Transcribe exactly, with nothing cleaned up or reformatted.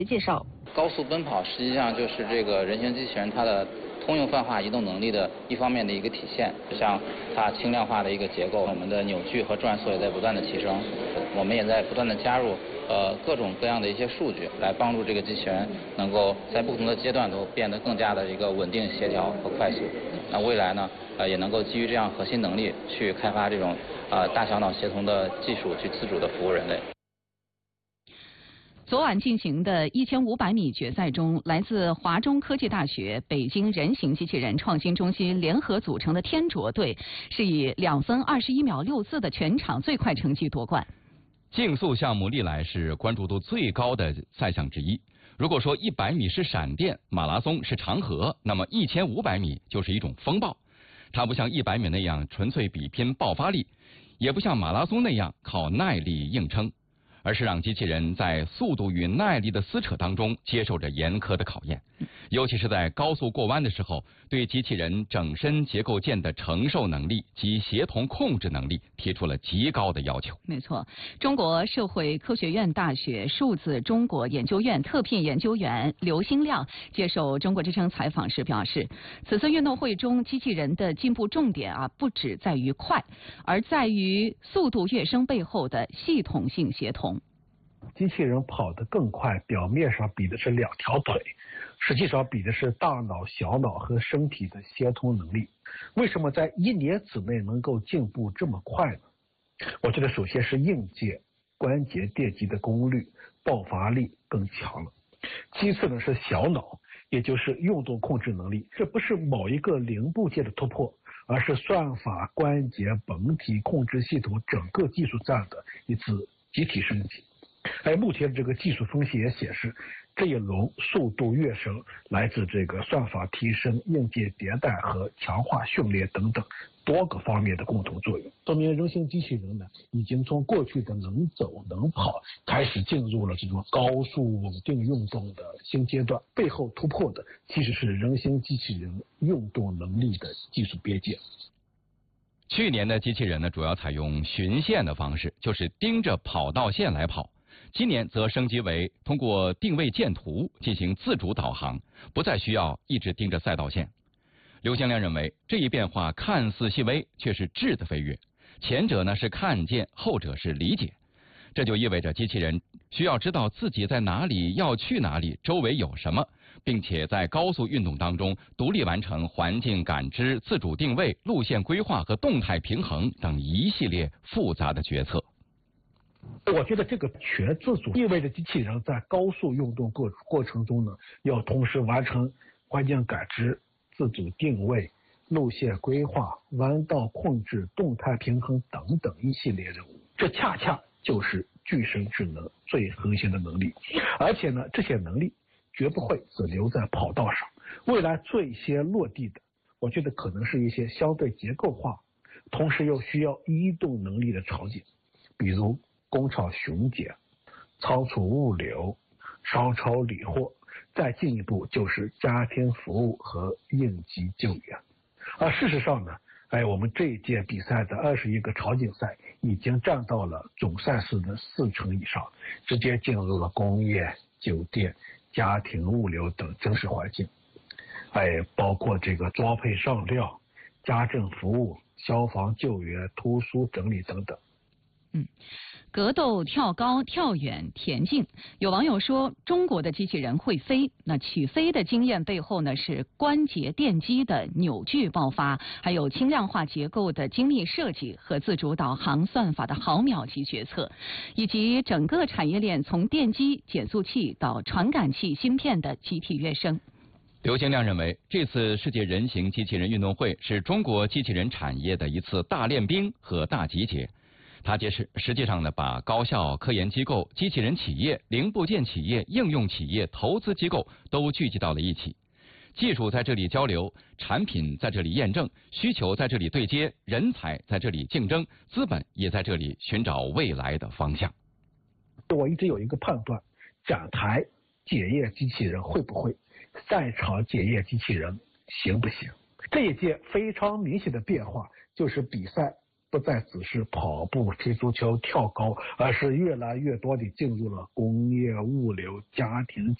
介绍， 高速奔跑实际上就是这个人形机器人它的通用泛化移动能力的一方面的一个体现，像它轻量化的一个结构，我们的扭矩和转速也在不断的提升，我们也在不断的加入呃各种各样的一些数据，来帮助这个机器人能够在不同的阶段都变得更加的一个稳定、协调和快速。那未来呢，呃也能够基于这样核心能力去开发这种呃大小脑协同的技术，去自主的服务人类。 昨晚进行的一千五百米决赛中，来自华中科技大学、北京人形机器人创新中心联合组成的天卓队是以两分二十一秒六四的全场最快成绩夺冠。 竞速项目历来是关注度最高的赛项之一。如果说一百米是闪电，马拉松是长河，那么一千五百米就是一种风暴。它不像一百米那样纯粹比拼爆发力，也不像马拉松那样靠耐力硬撑。而是让机器人在速度与耐力的撕扯当中接受着严苛的考验，尤其是在高速过弯的时候，对机器人整身结构件的承受能力及协同控制能力提出了极高的要求。 没错，中国社会科学院大学数字中国研究院特聘研究员刘兴亮接受中国之声采访时表示，此次运动会中机器人的进步重点啊，不只在于快，而在于速度跃升背后的系统性协同。 机器人跑得更快，表面上比的是两条腿，实际上比的是大脑、小脑和身体的协同能力。为什么在一年之内能够进步这么快呢？我觉得首先是硬件关节电极的功率、爆发力更强了。其次呢是小脑，也就是运动控制能力。这不是某一个零部件的突破，而是算法、关节、本体控制系统整个技术站的一次集体升级。而目前这个技术分析也显示，这一轮速度跃升来自这个算法提升、硬件迭代和强化训练等等多个方面的共同作用，说明人形机器人呢已经从过去的能走能跑开始进入了这种高速稳定运动的新阶段，背后突破的其实是人形机器人运动能力的技术边界。 去年的机器人呢，主要采用循线的方式，就是盯着跑道线来跑。今年则升级为通过定位箭图进行自主导航，不再需要一直盯着赛道线。刘兴亮认为，这一变化看似细微，却是质的飞跃。前者呢是看见，后者是理解。这就意味着机器人需要知道自己在哪里，要去哪里，周围有什么，并且在高速运动当中独立完成环境感知、自主定位、路线规划和动态平衡等一系列复杂的决策。 我觉得这个全自主意味着机器人在高速运动过过程中呢，要同时完成环境感知、自主定位、路线规划、弯道控制、动态平衡等等一系列任务。这恰恰就是具身智能最核心的能力。而且呢，这些能力绝不会只留在跑道上，未来最先落地的，我觉得可能是一些相对结构化，同时又需要移动能力的场景，比如工厂巡检、仓储物流、商超理货，再进一步就是家庭服务和应急救援。而事实上呢，哎，我们这一届比赛的二十一个场景赛已经占到了总赛事的四成以上，直接进入了工业、酒店、家庭物流等真实环境，哎，包括这个装配上料、家政服务、消防救援、图书整理等等。 嗯，格斗、跳高、跳远、田径，有网友说中国的机器人会飞。那起飞的经验背后呢，是关节电机的扭矩爆发，还有轻量化结构的精密设计和自主导航算法的毫秒级决策，以及整个产业链从电机、减速器到传感器、芯片的集体跃升。 刘兴亮认为，这次世界人形机器人运动会是中国机器人产业的一次大练兵和大集结。他揭示，实际上呢，把高校、科研机构、机器人企业、零部件企业、应用企业、投资机构都聚集到了一起，技术在这里交流，产品在这里验证，需求在这里对接，人才在这里竞争，资本也在这里寻找未来的方向。 我一直有一个判断，展台检验机器人会不会，赛场检验机器人行不行。这一届非常明显的变化就是比赛不再只是跑步、踢足球、跳高，而是越来越多地进入了工业、物流、家庭。